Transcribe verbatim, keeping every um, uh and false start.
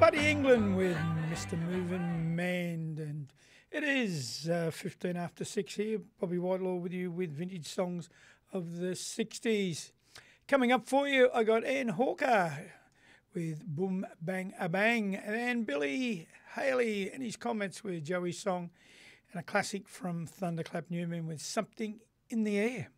Buddy England with Mister Moving Man, and it is uh, fifteen after six here. Bobby Whitelaw with you with vintage songs of the sixties. Coming up for you, I got Ian Hawker with Boom Bang A Bang, and then Billy Haley and his comments with Joey's song, and a classic from Thunderclap Newman with Something in the Air.